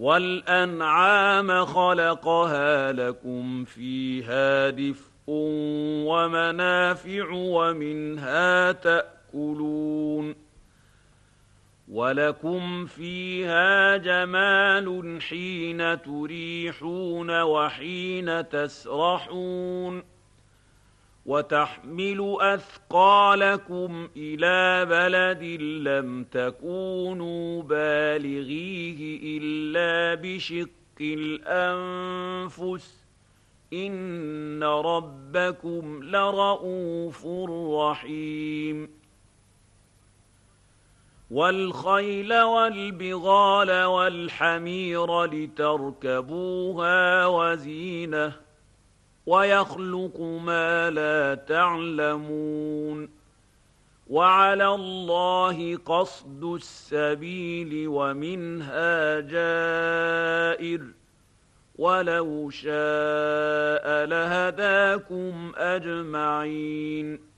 وَالْأَنْعَامَ خَلَقَهَا لَكُمْ فِيهَا دِفْءٌ وَمَنَافِعُ وَمِنْهَا تَأْكُلُونَ وَلَكُمْ فِيهَا جَمَالٌ حِينَ تُرِيحُونَ وَحِينَ تَسْرَحُونَ وَتَحْمِلُ أَثْقَالَكُمْ إِلَىٰ بَلَدٍ لَّمْ تَكُونُوا بَالِغِيهِ إِلَّا بِشِقِّ الْأَنفُسِ ۚ إِنَّ رَبَّكُمْ لَرَءُوفٌ رَّحِيمٌ وَالْخَيْلَ وَالْبِغَالَ وَالْحَمِيرَ لِتَرْكَبُوهَا وَزِينَةً وَيَخْلُقُ مَا لَا تَعْلَمُونَ وَعَلَى اللَّهِ قَصْدُ السَّبِيلِ وَمِنْهَا جَائِرٌ وَلَوْ شَاءَ لَهَدَاكُمْ أَجْمَعِينَ